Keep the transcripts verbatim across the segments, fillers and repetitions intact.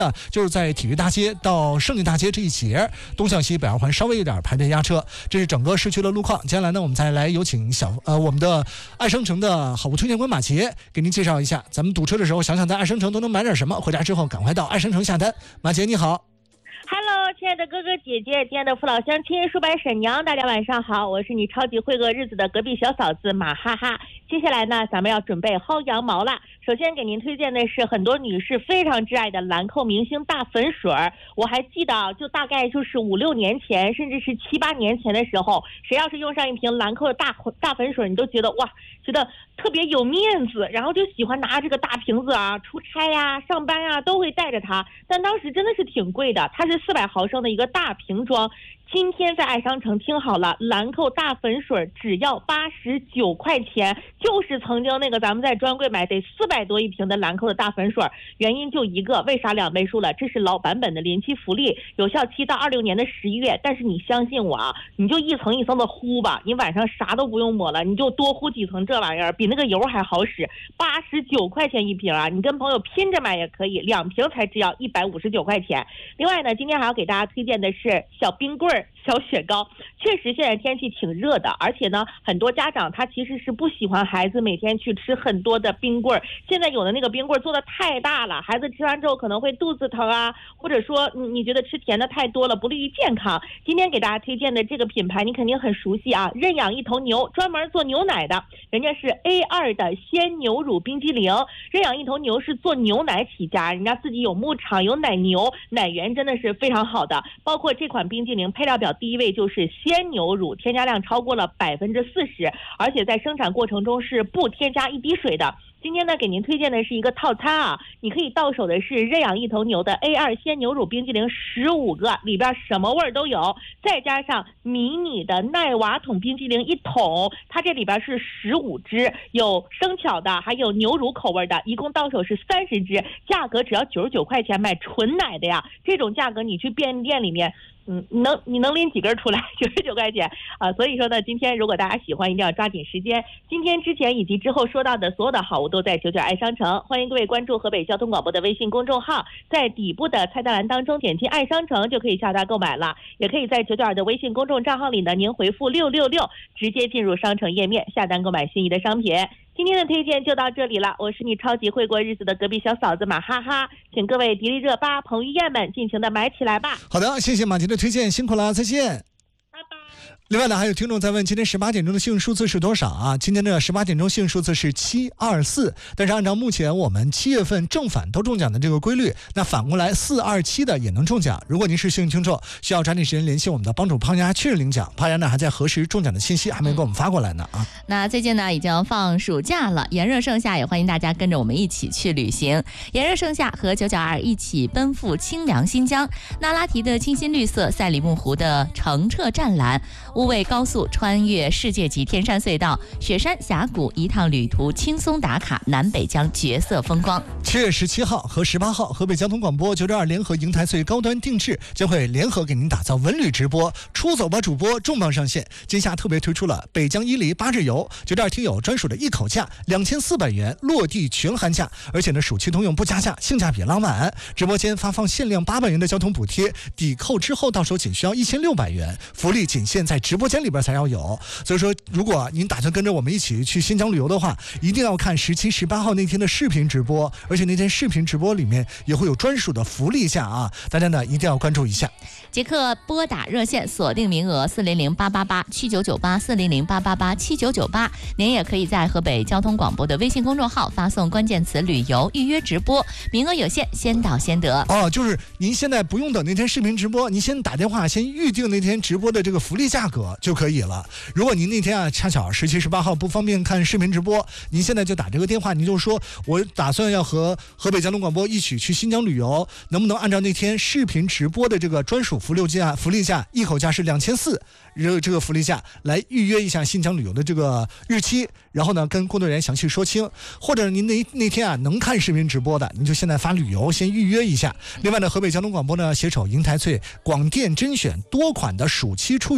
啊，就是在体育大街到胜利大街这一节，东向西北二环稍微有点排队压车，这是整个市区的路况。接下来呢，我们再来有请小呃我们的爱商城的好物推荐官马杰给您介绍一下，咱们堵车的时候想想在爱商城都能买点什么，回家之后赶快到爱商城下单。马杰你好。 Hello， 亲爱的哥哥姐姐，亲爱的父老乡亲，叔伯婶娘，大家晚上好，我是你超级会过日子的隔壁小嫂子马哈哈。接下来呢，咱们要准备薅羊毛了。首先给您推荐的是很多女士非常挚爱的兰蔻明星大粉水。我还记得，就大概就是五六年前，甚至是七八年前的时候，谁要是用上一瓶兰蔻的大大粉水，你都觉得哇，觉得特别有面子，然后就喜欢拿这个大瓶子啊，出差呀、啊、上班呀、啊、都会带着它。但当时真的是挺贵的，它是四百毫升的一个大瓶装。今天在爱商城听好了，兰蔻大粉水只要八十九块钱，就是曾经那个咱们在专柜买得四百多一瓶的兰蔻的大粉水。原因就一个，为啥两倍数了？这是老版本的临期福利，有效期到二六年的十一月。但是你相信我啊，你就一层一层的呼吧，你晚上啥都不用抹了，你就多呼几层这玩意儿，比那个油还好使。八十九块钱一瓶啊，你跟朋友拼着买也可以，两瓶才只要一百五十九块钱。另外呢，今天还要给大家推荐的是小冰棍儿。小雪糕，确实现在天气挺热的，而且呢，很多家长他其实是不喜欢孩子每天去吃很多的冰棍儿。现在有的那个冰棍儿做的太大了，孩子吃完之后可能会肚子疼啊，或者说你你觉得吃甜的太多了，不利于健康。今天给大家推荐的这个品牌你肯定很熟悉啊，认养一头牛，专门做牛奶的，人家是 A 二 的鲜牛乳冰激凌。认养一头牛是做牛奶起家，人家自己有牧场有奶牛，奶源真的是非常好的。包括这款冰激凌配料表第一位就是鲜牛乳，添加量超过了百分之四十，而且在生产过程中是不添加一滴水的。今天呢，给您推荐的是一个套餐啊，你可以到手的是认养一头牛的 A 二 鲜牛乳冰激凌十五个，里边什么味儿都有，再加上迷你的奈瓦桶冰激凌一桶，它这里边是十五支，有生巧的，还有牛乳口味的，一共到手是三十支，价格只要九十九块钱，买纯奶的呀，这种价格你去便利店里面。嗯，你能你能拎几根出来？九十九块钱啊！所以说呢，今天如果大家喜欢，一定要抓紧时间。今天之前以及之后说到的所有的好物都在九九爱商城，欢迎各位关注河北交通广播的微信公众号，在底部的菜单栏当中点击爱商城就可以下单购买了，也可以在九九二的微信公众账号里呢，您回复六六六，直接进入商城页面下单购买心仪的商品。今天的推荐就到这里了，我是你超级会过日子的隔壁小嫂子马哈哈，请各位迪丽热巴、彭于晏们尽情的买起来吧。 好的，谢谢马杰的推荐，辛苦了，再见。另外呢，还有听众在问今天十八点钟的幸运数字是多少啊？今天的十八点钟幸运数字是七二四，但是按照目前我们七月份正反都中奖的这个规律，那反过来四二七的也能中奖。如果您是幸运听众，需要抓紧时间联系我们的帮主胖丫确认领奖。胖丫呢还在核实中奖的信息，还没给我们发过来呢啊。 那最近呢已经放暑假了，炎热盛夏，也欢迎大家跟着我们一起去旅行。炎热盛夏，和九九二一起奔赴清凉新疆，那拉提的清新绿色，赛里木湖的澄澈湛蓝。乌卫高速穿越世界级天山隧道，雪山峡谷一趟旅途轻松打卡南北疆绝色风光。 七月十七号和十八号，河北交通广播九九二联合银台穗高端定制将会联合给您打造文旅直播，出走吧主播重磅上线。今夏特别推出了北疆伊犁八日游，九九二听友专属的一口价两千四百元，落地全含价，而且呢暑期通用不加价，性价比浪漫。直播间发放限量八百元的交通补贴，抵扣之后到手仅需要一千六百元，福利仅限在直播间里边才要有。所以说，如果您打算跟着我们一起去新疆旅游的话，一定要看十七、十八号那天的视频直播，而且那天视频直播里面也会有专属的福利价啊，大家呢一定要关注一下。 即刻拨打热线锁定名额四零零八八八七九九八四零零八八八七九九八，您也可以在河北交通广播的微信公众号发送关键词旅游预约直播，名额有限，先到先得。 哦，就是您现在不用等那天视频直播，您先打电话先预定那天直播的这个福利价格就可以了。如果您那天啊恰巧十七、十八号不方便看视频直播，您现在就打这个电话，您就说我打算要和河北交通广播一起去新疆旅游，能不能按照那天视频直播的这个专属福利价，福利价一口价是两千四，这个福利价来预约一下新疆旅游的这个日期，然后呢跟工作人员详细说清。或者您那那天啊能看视频直播的，您就现在发旅游先预约一下。另外呢，河北交通广播呢携手银台穗广电甄选多款的暑期出游的旅行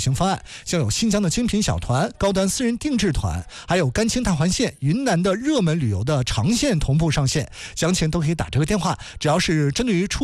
行方案，像有新疆的精品小团、高端私人定制团，还有甘青大环线、云南的热门旅游的长线同步上线。详情都可以打这个电话，只要是针对于出